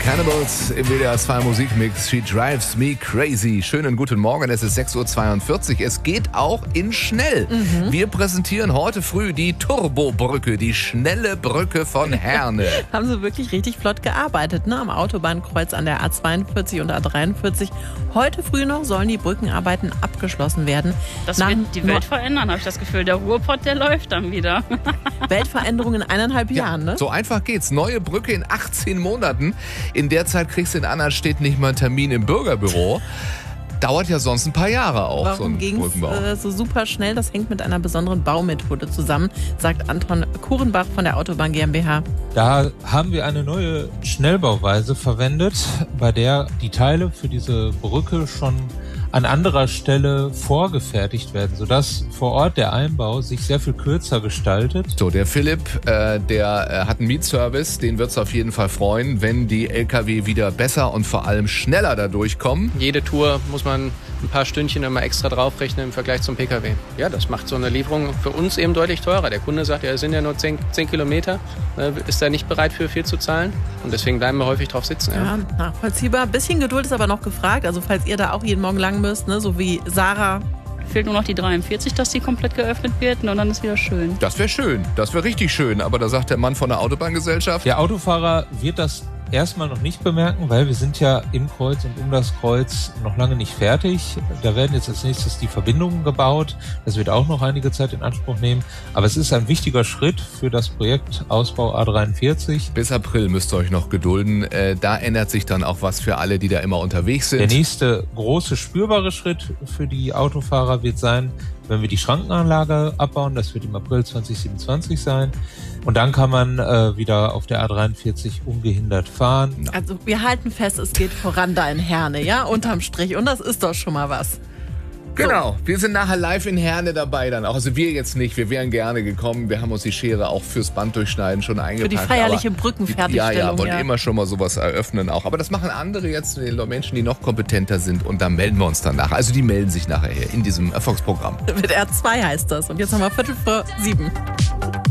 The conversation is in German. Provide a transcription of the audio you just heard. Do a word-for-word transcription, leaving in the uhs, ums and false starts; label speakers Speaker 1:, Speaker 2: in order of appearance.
Speaker 1: Cannibals im W D R zwei Musikmix. She drives me crazy. Schönen guten Morgen, es ist sechs Uhr zweiundvierzig. Es geht auch in schnell. Mhm. Wir präsentieren heute früh die Turbobrücke, die schnelle Brücke von Herne.
Speaker 2: Haben sie wirklich richtig flott gearbeitet, ne? Am Autobahnkreuz an der A zweiundvierzig und A dreiundvierzig. Heute früh noch sollen die Brückenarbeiten abgeschlossen werden.
Speaker 3: Das Nach wird die Welt verändern, habe ich das Gefühl. Der Ruhrpott, der läuft dann wieder.
Speaker 2: Weltveränderung in eineinhalb
Speaker 1: Ja,
Speaker 2: Jahren, ne?
Speaker 1: So einfach geht's. Neue Brücke in achtzehn Monaten. In der Zeit kriegst du in anderen Städten nicht mal einen Termin im Bürgerbüro. Dauert ja sonst ein paar Jahre auch,
Speaker 2: Warum
Speaker 1: so ein
Speaker 2: ging's,
Speaker 1: Brückenbau.
Speaker 2: Äh, so super schnell? Das hängt mit einer besonderen Baumethode zusammen, sagt Anton Kurenbach von der Autobahn GmbH.
Speaker 4: Da haben wir eine neue Schnellbauweise verwendet, bei der die Teile für diese Brücke schon an anderer Stelle vorgefertigt werden, sodass vor Ort der Einbau sich sehr viel kürzer gestaltet.
Speaker 1: So, der Philipp, äh, der äh, hat einen Mietservice, den wird es auf jeden Fall freuen, wenn die L K W wieder besser und vor allem schneller da durchkommen.
Speaker 5: Jede Tour muss man ein paar Stündchen immer extra draufrechnen im Vergleich zum Pkw. Ja, das macht so eine Lieferung für uns eben deutlich teurer. Der Kunde sagt, ja, es sind ja nur zehn Kilometer, ne, ist er nicht bereit für viel zu zahlen und deswegen bleiben wir häufig drauf sitzen. Ja,
Speaker 2: Ja, nachvollziehbar. Ein bisschen Geduld ist aber noch gefragt, also falls ihr da auch jeden Morgen lang müsst, ne, so wie Sarah.
Speaker 3: Fehlt nur noch die dreiundvierzig, dass die komplett geöffnet wird und dann ist wieder schön.
Speaker 1: Das wäre schön, das wäre richtig schön, aber da sagt der Mann von der Autobahngesellschaft,
Speaker 4: Der Autofahrer wird das erstmal noch nicht bemerken, weil wir sind ja im Kreuz und um das Kreuz noch lange nicht fertig. Da werden jetzt als nächstes die Verbindungen gebaut. Das wird auch noch einige Zeit in Anspruch nehmen. Aber es ist ein wichtiger Schritt für das Projekt Ausbau A dreiundvierzig.
Speaker 1: bis April müsst ihr euch noch gedulden. Äh, da ändert sich dann auch was für alle, die da immer unterwegs sind.
Speaker 4: Der nächste große spürbare Schritt für die Autofahrer wird sein, wenn wir die Schrankenanlage abbauen. Das wird im April zwanzig siebenundzwanzig sein. Und dann kann man äh, wieder auf der A dreiundvierzig ungehindert fahren.
Speaker 2: Also wir halten fest, es geht voran da in Herne, ja, unterm Strich. Und das ist doch schon mal was.
Speaker 1: Genau, wir sind nachher live in Herne dabei dann auch. Also wir jetzt nicht, wir wären gerne gekommen. Wir haben uns die Schere auch fürs Banddurchschneiden schon eingepackt.
Speaker 2: Für die feierliche
Speaker 1: aber-
Speaker 2: Brückenfertigstellung.
Speaker 1: Ja, ja, wollen
Speaker 2: ja.
Speaker 1: immer schon mal sowas eröffnen auch. Aber das machen andere jetzt, die Menschen, die noch kompetenter sind. Und da melden wir uns dann nachher. Also die melden sich nachher hier in diesem Erfolgsprogramm.
Speaker 2: Mit R zwei heißt das. Und jetzt haben wir Viertel vor sieben.